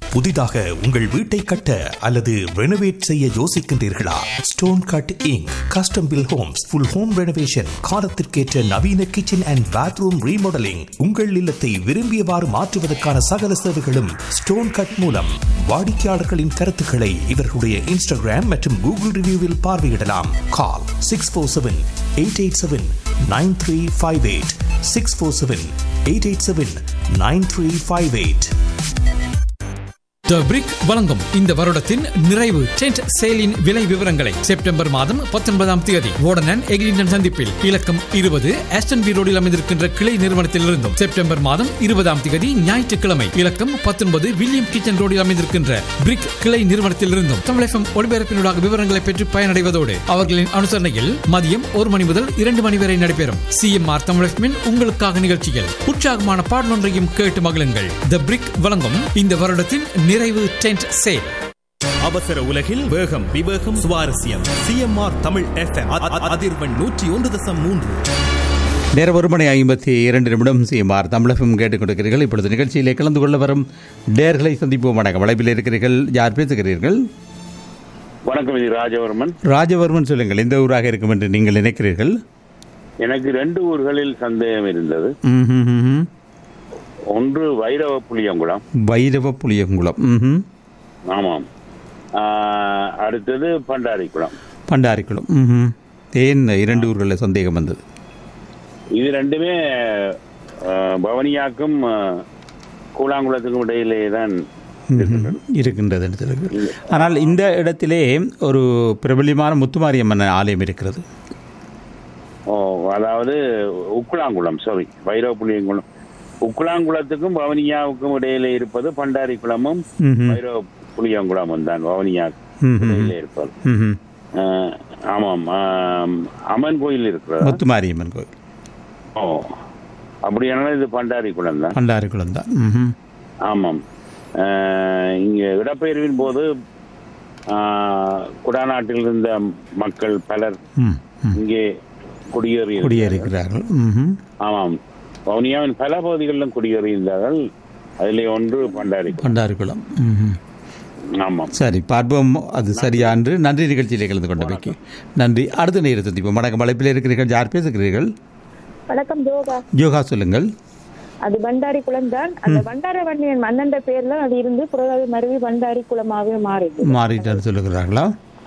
புதிதாக உங்கள் வீட்டை கட்ட அல்லது ரெனோவேட் செய்ய யோசிக்கின்றீர்களா? Stone cut ink custom bill Holmes full home renovation காலத்திற்கேற்ற நவீன கிச்சன் அண்ட் பாத்ரூம் ரீமாடலிங் உங்கள் இல்லத்தை விரும்பியவாறு மாற்றுவதற்கான சகல சேவைகளும் ஸ்டோன் கட் மூலம். வாடிக்கையாளர்களின் கருத்துக்களை இவர்களுடைய இன்ஸ்டாகிராம் மற்றும் கூகுள் ரிவ்யூவில் பார்வையிடலாம். கால் 647-887-9358 647-887-9358. The Brick வழங்கும் இந்த வருடத்தின் நிறைவு டென்ட் சேலின் விலை விவரங்களை செப்டம்பர் மாதம் 19ஆம் தேதி வார்டன் எக்லிங்டன் சந்திப்பில் இலக்கம் 20 ஆஸ்டன் பி ரோடில் அமைந்திருக்கின்ற கிளை நிறுவனத்திலிருந்தும் செப்டம்பர் மாதம் 20ஆம் தேதி ஞாயிற்றுக்கிழமை இலக்கம் 19 வில்லியம் கிச்சன் ரோடில் அமைந்திருக்கின்ற பிரிக் கிளை நிறுவனத்திலிருந்தும் தமிழ் FM ஒளிபரப்பினூடாக விவரங்களை பெற்று பயனடைவதோடு அவர்களின் அனுசரணையில் மதியம் 1 மணி முதல் 2 மணி வரை நடைபெறும் CMR தமிழ் FM உங்களுக்காக நிகழ்ச்சியில் உற்சாகமான பாடலொன்றையும் கேட்டு மகிழுங்கள். The Brick வழங்கும் இந்த வருடத்தின் நிறைவு டென்ட் சேல். அவசர உலகில் வேகம் விவேகம் சுவாரஸ்யம். CMR தமிழ் FM அதிர்வெண் 101.3. நேரம் 1:52 CMR தமிழ் FM கேட்டுக்கொண்டிருக்கிறீர்கள். இப்பொழுது நிகழ்ச்சியிலே கலந்து கொள்ள வரும் டேர்களை சந்திப்போம். வணக்கம். வலைப்பில் இருக்கிறீர்கள். யார் பேசுகிறீர்கள்? வணக்கம், இது ராஜவர்மன். ராஜவர்மன், சொல்லுங்கள். எந்த ஊராக இருக்கும் என்று நீங்கள் நினைக்கிறீர்கள்? எனக்கு 2 ஊர்களில் சந்தேகம் இருந்தது. ஒன்று வைரவ புளியங்குளம். வைரவ புளியங்குளம். ஆமாம். அடுத்தது பண்டாரிக்குளம். பண்டாரிக்குளம். ஏன் 2 ஊர்களில் சந்தேகம் வந்தது? இது ரெண்டுமே பவனியாக்கும் கூழாங்குளத்துக்கும் இடையிலே தான் இருக்கின்றது. ஆனால் இந்த இடத்திலே ஒரு பிரபலியமான முத்துமாரியம்மன் ஆலயம் இருக்கிறது. அதாவது உக்குளாங்குளம், சாரி, வைரவ புளியங்குளம். உக்குளாங்குளத்துக்கும் வவுனியாவுக்கும் இடையிலே இருப்பது பண்டாரிக்குளமும் வைரவ புளியங்குளமும் தான் வவுனியாவுக்கும் இடையிலே இருப்பது. ஆமாம். அம்மன் கோயில் இருக்கிறது, முத்துமாரியம்மன் கோயில். அப்படியானாலும் இது பண்டாரிக்குளம் தான். பண்டாரிக்குளம் தான். ஆமாம். இங்கே இடப்பெயர்வின் போது குடாநாட்டில் இருந்த மக்கள் பலர் இங்கே குடியேறியிருக்கிறார்கள். ஆமாம். வவுனியாவின் பல பகுதிகளிலும் குடியேறியிருந்தார்கள். அதிலே ஒன்று பண்டாரிக்குளம். ஆமாம். சரி, பார்ப்போம் அது சரியா என்று. நன்றி, நிகழ்ச்சியிலே கலந்து கொண்டமைக்கு நன்றி. அடுத்த நேரம் சந்திப்போம். வணக்கம். அழைப்பில் இருக்கிறீர்கள். யார் பேசுகிறீர்கள்? வணக்கம். யோகா, சொல்லுங்கள். அது பண்டாரி குளம் தான். அந்த பண்டார வன்னியன் மன்னன் பேர்ல அது இருந்து புறகாவி மருவி பண்டாரி குளமாகவே மாறிட்டு சொல்லுகிறார்களா?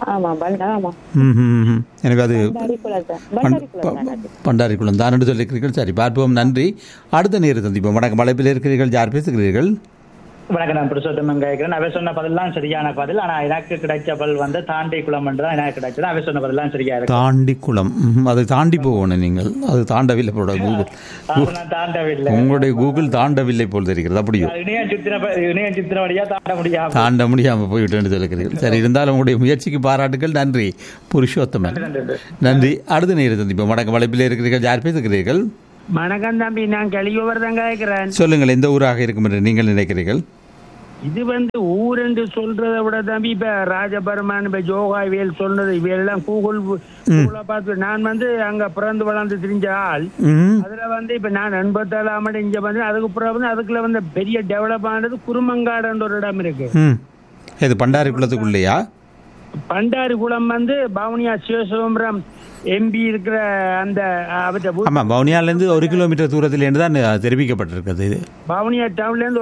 எனவே அது பண்டாரிக்குளம் தான் என்று சொல்லியிருக்கிறீர்கள். சரி, பார்ப்போம். நன்றி. அடுத்த நேரம் சந்திப்போம். வணக்கம். அழைப்பில் இருக்கிறீர்கள். யார் பேசுகிறீர்கள்? வணக்கம். நான் புருஷோத்தமன் கேட்கிறேன். அவை சொன்ன பதிலாம் சரியான பதில். ஆனா எனக்கு கிடைச்ச பதில் வந்து தாண்டிக்குளம் தான் எனக்கு கிடைச்சது. அவை சொன்ன பதிலாம் சரியா இருக்கு. தாண்டிக்குளம். அதை தாண்டி போகணும் நீங்கள். அது தாண்டவில்லை போல கூகுள். தாண்டவில்லை. உங்களுடைய கூகுள் தாண்டவில்லை போல் தெரிகிறது. அப்படியோ இணையம் சித்திர வழியா தாண்ட முடியாம போய்விட்டு சொல்லுகிறீர்கள். சரி, இருந்தாலும் உங்களுடைய முயற்சிக்கு பாராட்டுகள். நன்றி புருஷோத்தமன். நன்றி. அடுத்த நேரம் சந்திப்போம். வணக்கம். வலைப்பில் இருக்கிறீர்கள். யார் பேசுகிறீர்கள்? வணக்கம் தம்பி, நான் கலியோவர்தான் கேட்கிறேன். சொல்லுங்கள். எந்த ஊராக இருக்கும் என்று நீங்கள் நினைக்கிறீர்கள்? இது ஊர் என்று சொல்றதை விட தம்பி, இப்ப ராஜபெருமான், இப்ப ஜோகாவேல் சொன்னது இவையெல்லாம் கூகுள் பார்த்து நான் அங்க பிறந்து வளர்ந்து தெரிஞ்ச ஆள். அதுல இப்ப நான் 87 இங்க அதுக்கு பிறகு அதுக்குள்ள பெரிய டெவலப் ஆனது குருமங்காடுன்ற ஒரு இடம் இருக்கு. இது பண்டாரிக்குளத்துக்குள்ளேயா? பண்டாரிக்குளம் பவுனியா சிவசிதம்பரம் எம்பி இருக்கிற அந்த வவுனியால இருந்து 1 கிலோமீட்டர் தூரத்தில் தான் தெரிவிக்கப்பட்டிருக்கிறது. இது வவுனியா டவுன்ல இருந்து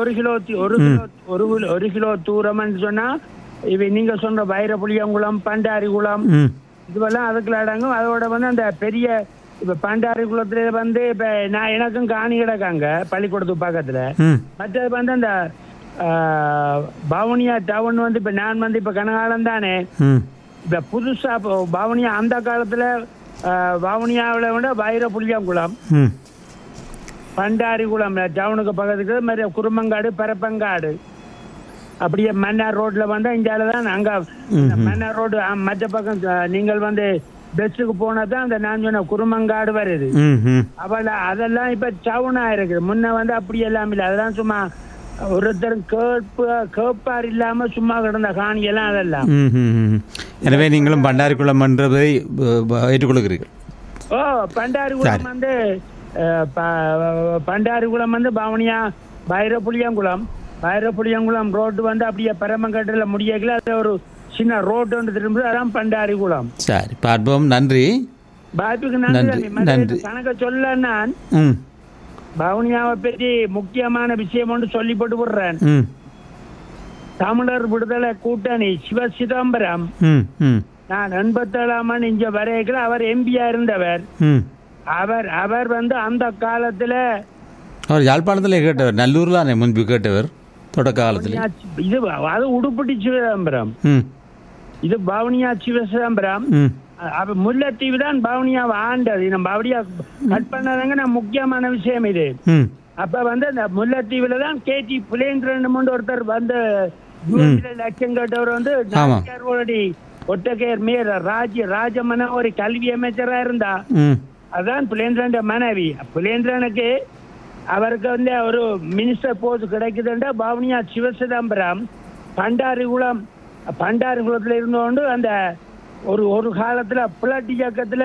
1 கிலோ தூரம் சொன்னா இவ நீங்க சொன்ன வைரப்புளியங்குளம், பண்டாரிக்குளம் இதுவெல்லாம் அதுக்குள்ள அடங்கும். அதோட அந்த பெரிய இப்ப பண்டாரிக்குளத்துல இப்ப நான் எனக்கும் காணி கிடக்காங்க பள்ளிக்கூடத்துக்கு பக்கத்துல. மற்றது அந்த வவுனியா டவுன் இப்ப நான் இப்ப கனகாலம் தானே. இப்ப புதுசா வவுனியா அந்த காலத்துல வவுனியாவில வைர புளியங்குளம், பண்டாரிக்குளம் டவுனுக்கு பக்கத்துக்கு மாதிரி குருமங்காடு, பரப்பங்காடு, அப்படியே மன்னார் ரோட்ல இங்காலதான் அங்க மன்னார் ரோடு மற்ற பக்கம் நீங்கள் பெஸ்டுக்கு போனாதான் அந்த நான் சொன்ன குருமங்காடு வருது. அவள அதெல்லாம் இப்ப டவுனா இருக்குது. முன்ன அப்படி எல்லாம் இல்லை. அதெல்லாம் சும்மா ஒருத்தரும் கேட்பார் இல்லாம சும்மா கிடந்த காணியெல்லாம் அதெல்லாம். எனவே நீங்களும் பண்டாரிக்குளம் என்றதை ஏற்றுக்கொள்கிறீர்கள்? பண்டாரிக்குளம் பண்டாரிக்குளம் வவுனியா வைரப்புளியங்குளம், வைரப்புளியங்குளம் ரோடு வந்து அப்படியே பரமங்கட்டில் முடியல. அது ஒரு சின்ன ரோடு ஒன்று திரும்ப, அதான் பண்டாரிகுளம். சரி பார்ப்போம். நன்றி. பாய்ப்புக்கு நன்றி. கணக்க சொல்ல நான் வவுனியாவை பற்றி முக்கியமான விஷயம் ஒன்று சொல்லி போட்டு விடுறேன். தமிழர் விடுதலை கூட்டணி சிவ சிதம்பரம் நான் 87ஆம் ஆண்டு இங்க வரைக்கும் அவர் எம்பியா இருந்தவர். அவர் வந்து அந்த காலத்துல அவர் யாழ்ப்பாணத்துல கேட்டவர், நல்லூர்ல முன்பு கேட்டவர் தொடக்க காலத்துல. இது அது உடுப்பட்டி சிவசிதம்பரம், இது பவுனியா சிவசிதம்பரம். முல்லைத்தீவு தான் பவுனியாவை ஆண்டது. நம்ம அப்படியா கட் பண்ணாதாங்க முக்கியமான விஷயம் இது. அப்ப வந்து அந்த முல்லைத்தீவுல தான் கேடி புலேந்திரன் ஒருத்தர் வந்து லட்சம் கேட்டவர் வந்து ஒட்டகையர் மேயர் ராஜமன ஒரு கல்வி அமைச்சரா இருந்தா. அதான் புலேந்திரன் மனைவி. புலேந்திரனுக்கு அவருக்கு வந்து ஒரு மினிஸ்டர் போஸ்ட் கிடைக்குதுண்டா பவுனியா சிவசிதம்பரம் பண்டாரிகுளத்துல இருந்தோண்டு அந்த ஒரு காலத்துல புலட்டி இயக்கத்துல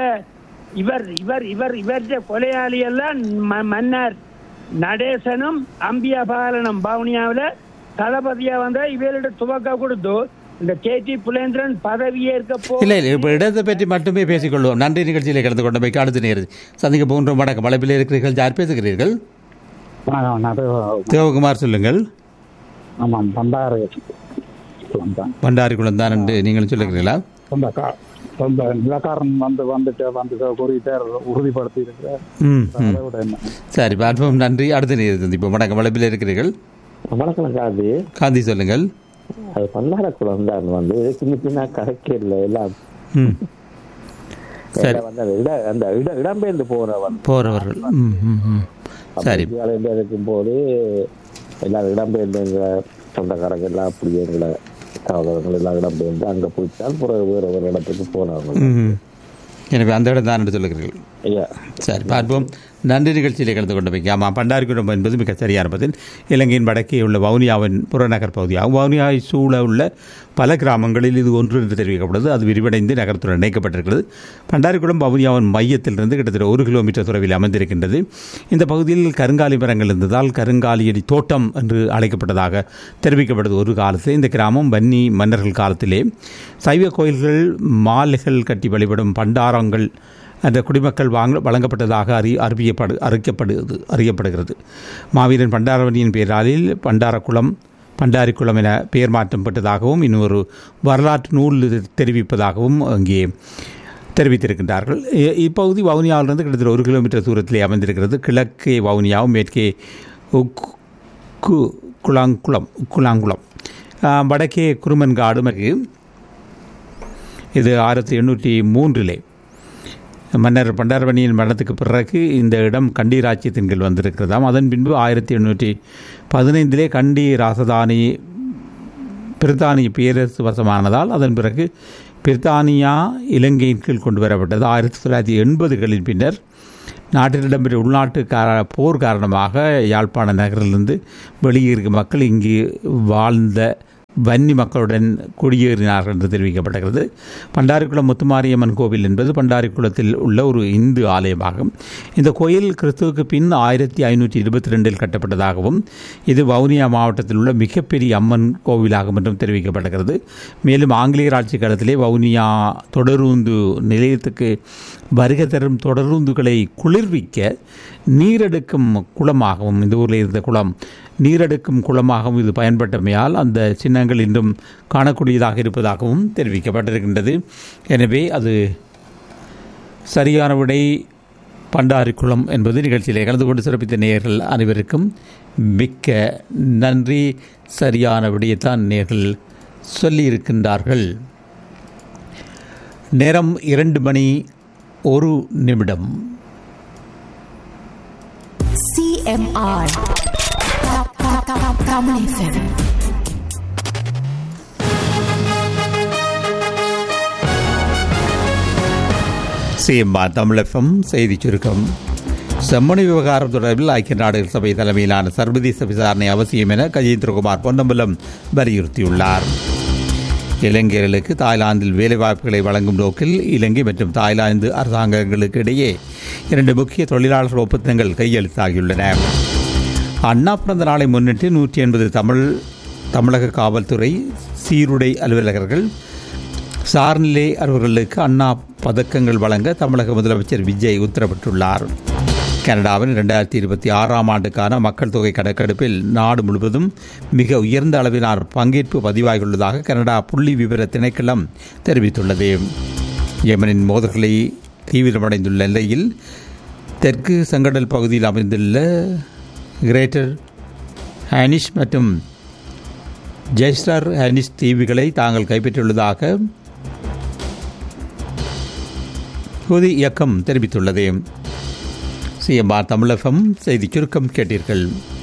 இவர் கொலையாளி எல்லாம் மன்னர் நடேசனும் அம்பியா பாலனும் பவுனியாவில தளபதியா வந்தா இவர்கிட்ட துவக்க கொடுத்து இந்த கேடி புலேந்திரன் பதவியேற்க இப்ப இடத்தை பற்றி மட்டுமே பேசிக்கொள்வோம். நன்றி. நிகழ்ச்சியில கலந்து கொண்ட போய் அடுத்த நேரம் சந்திக்க போன்ற வணக்கம். வளைப்பில் இருக்கிறீர்கள். யார் பேசுகிறீர்கள்? தேவகுமார் சொல்லுங்கள். பண்டாரிக்குளம் தான் என்று நீங்களும் சொல்லுகிறீர்களா? சரி பார்ப்போம். நன்றி. அடுத்த நேரம் சந்திப்போம். வணக்கம். வளைப்பில் இருக்கிறீர்கள். வணக்கம் காந்தி. காந்தி சொல்லுங்கள். அது பண்டாரக்குளம் தான் வந்து சின்ன சின்ன கரைக்கல எல்லாம் அந்த இடம்பெயர்ந்து போறவர்கள். சரி இருக்கும் போது எல்லாரும் இடம்பெயர்ந்து சொந்தக்காரங்க எல்லாம் அப்படியே எங்களை சகோதரங்கள் எல்லாம் இடம்பெயர்ந்து அங்க போயிட்டால் வேற ஒரு இடத்துக்கு போனாங்க. எனவே அந்த இடம் தான் என்று சொல்லுகிறீர்கள். சரி பார்ப்போம். நன்றி. நிகழ்ச்சியிலே கலந்து கொண்டு வைக்க. ஆமாம், பண்டாரிக்குளம் என்பது மிக சரியான பதில். இலங்கையின் வடக்கே உள்ள வவுனியாவின் புறநகர் பகுதியாகும். வவுனியாவை சூழ உள்ள பல கிராமங்களில் இது ஒன்று என்று தெரிவிக்கப்படுது. அது விரிவடைந்து நகரத்துடன் இணைக்கப்பட்டிருக்கிறது. பண்டாரிக்குளம் வவுனியாவின் மையத்திலிருந்து கிட்டத்தட்ட 1 கிலோமீட்டர் தொலைவில் அமைந்திருக்கின்றது. இந்த பகுதியில் கருங்காலி மரங்கள் இருந்ததால் கருங்காலியடி தோட்டம் என்று அழைக்கப்பட்டதாக தெரிவிக்கப்படுது. ஒரு காலத்தில் இந்த கிராமம் வன்னி மன்னர்கள் காலத்திலே சைவ கோயில்கள் மாலைகள் கட்டி வழிபடும் பண்டாரங்கள் அந்த குடிமக்கள் வழங்கப்பட்டதாக அறியப்படுகிறது. மாவீரன் பண்டாரவணியின் பேராலில் பண்டாரிக்குளம் என பெயர் மாற்றம் பெற்றதாகவும் இன்னொரு வரலாற்று நூல் தெரிவிப்பதாகவும் அங்கே தெரிவித்திருக்கின்றார்கள். இப்பகுதி வவுனியாவிலிருந்து கிட்டத்தட்ட 1 கிலோமீட்டர் தூரத்திலே அமைந்திருக்கிறது. கிழக்கே வவுனியாவும் மேற்கே குலாங்குளம் வடக்கே குருமன்காடு. இது 1803 மன்னர் பண்டாரவணியின் மரணத்துக்கு பிறகு இந்த இடம் கண்டி ராஜ்யத்தின் கீழ் வந்திருக்கிறதாம். அதன் பின்பு 1815 கண்டி ராசதானி பிரித்தானிய பேரரசு வசமானதால் அதன் பிறகு பிரித்தானியா இலங்கையின் கீழ் கொண்டு வரப்பட்டது. 1980களின் பின்னர் நாட்டில் இடம்பெற்ற உள்நாட்டு போர் காரணமாக யாழ்ப்பாண நகரிலிருந்து வெளியேறிய மக்கள் இங்கு வாழ்ந்த வன்னி மக்களுடன் குடியேறினார்கள் என்று தெரிவிக்கப்படுகிறது. பண்டாரிக்குளம் முத்துமாரியம்மன் கோவில் என்பது பண்டாரிக்குளத்தில் உள்ள ஒரு இந்து ஆலயமாகும். இந்த கோயில் கிறிஸ்துவுக்கு பின் 1522 கட்டப்பட்டதாகவும் இது வவுனியா மாவட்டத்தில் உள்ள மிகப்பெரிய அம்மன் கோவிலாகும் என்றும் தெரிவிக்கப்படுகிறது. மேலும் ஆங்கிலேயர் ஆட்சி காலத்திலே வவுனியா தொடருந்து நிலையத்துக்கு வருகை தரும் தொடருந்துகளை குளிர்விக்க நீரெடுக்கும் குளமாகவும் இந்த ஊரில் இருந்த குளம் நீரெடுக்கும் குளமாகவும் இது பயன்பட்டமையால் அந்த சின்னங்கள் இன்றும் காணக்கூடியதாக இருப்பதாகவும் தெரிவிக்கப்பட்டிருக்கின்றது. எனவே அது சரியான விடை பண்டாரிக்குளம் என்பது நிகழ்ச்சியிலே கலந்து கொண்டு சிறப்பித்த நேயர்கள் அனைவருக்கும் மிக்க நன்றி. சரியான விடையைத்தான் நேயர்கள் சொல்லியிருக்கின்றார்கள். நேரம் 2:01. CMR Tamil FM. CMR Tamil FM செய்தி சுருக்கம். செம்மணி விவகாரம் தொடர்பில் ஐக்கிய நாடுகள் சபை தலைமையிலான சர்வதேச விசாரணை அவசியம் என கஜேந்திரகுமார் பொன்னம்பலம் வலியுறுத்தியுள்ளார். இலங்கையர்களுக்கு தாய்லாந்தில் வேலைவாய்ப்புகளை வழங்கும் நோக்கில் இலங்கை மற்றும் தாய்லாந்து அரசாங்கங்களுக்கு இடையே 2 முக்கிய தொழிலாளர் ஒப்பந்தங்கள் கையெழுத்தாகியுள்ளன. அண்ணா பிறந்த நாளை முன்னிட்டு 180 தமிழக காவல்துறை சீருடை அலுவலகர்கள் சார்நிலை அலுவலர்களுக்கு அண்ணா பதக்கங்கள் வழங்க தமிழக முதலமைச்சர் விஜய் உத்தரவிட்டுள்ளார். கனடாவின் 2026 ஆண்டுக்கான மக்கள் தொகை கணக்கெடுப்பில் நாடு முழுவதும் மிக உயர்ந்த அளவிலான பங்கேற்பு பதிவாகியுள்ளதாக கனடா புள்ளி விவர திணைக்களம் தெரிவித்துள்ளது. யெமனின் மோதல்களை தீவிரமடைந்துள்ள நிலையில் தெற்கு செங்கடல் பகுதியில் அமைந்துள்ள கிரேட்டர் ஹானிஷ் மற்றும் ஜெய்ஸ்டர் ஹானிஷ் தீவுகளை தாங்கள் கைப்பற்றியுள்ளதாக ஹூதி இயக்கம் தெரிவித்துள்ளது. சிஎம்ஆர் தமிழகம் செய்தி சுருக்கம் கேட்டீர்கள்.